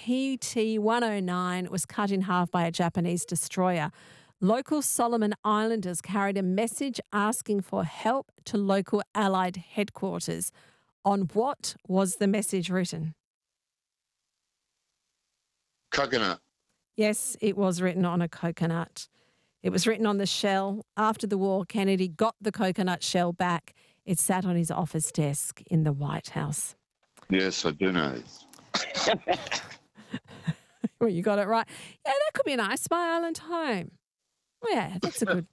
PT-109 was cut in half by a Japanese destroyer. Local Solomon Islanders carried a message asking for help to local Allied headquarters. On what was the message written? Coconut. Yes, it was written on a coconut. It was written on the shell. After the war, Kennedy got the coconut shell back. It sat on his office desk in the White House. Yes, I do know this. Well, you got it right. Yeah, that could be nice. My island home. Oh, yeah, that's a good